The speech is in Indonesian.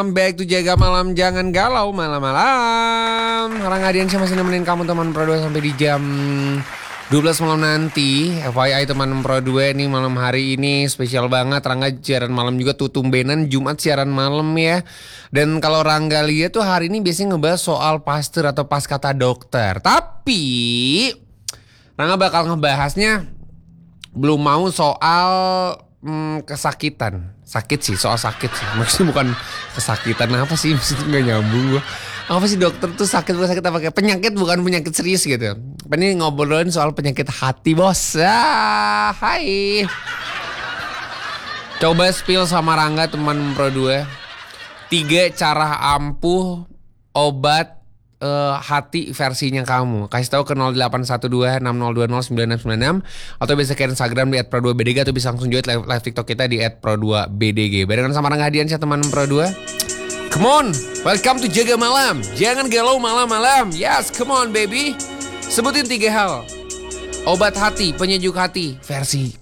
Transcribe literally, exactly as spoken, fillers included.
Back to Jaga Malam, jangan galau malam-malam. Rangga Diansyah masih nemenin kamu teman Pro dua sampai di jam dua belas malam nanti. F Y I teman Pro dua nih, malam hari ini spesial banget. Rangga siaran malam juga tuh, tumbenan Jumat siaran malam ya. Dan kalau Rangga lihat tuh hari ini biasanya ngebahas soal pastor atau pas kata dokter. Tapi Rangga bakal ngebahasnya belum mau soal hmm, kesakitan. Sakit sih, soal sakit sih. Maksudnya bukan kesakitan apa sih, maksudnya gak nyambung gue. Apa sih dokter tuh sakit bukan sakit apa kayak penyakit, bukan penyakit serius gitu. Ini ngobrolin soal penyakit hati bos. Ah, hai. Coba spill sama Rangga teman Pro dua. Tiga cara ampuh obat uh, hati versinya kamu. Kasih tahu ke nol delapan satu dua enam nol dua nol sembilan enam sembilan enam atau bisa ke Instagram di et pro dua b d g atau bisa langsung join live, live TikTok kita di et pro dua b d g. Barengan sama Rangga Diansyah teman Pro dua. Come on, welcome to Jaga Malam. Jangan galau malam-malam. Yes, come on baby. Sebutin tiga hal obat hati, penyejuk hati versi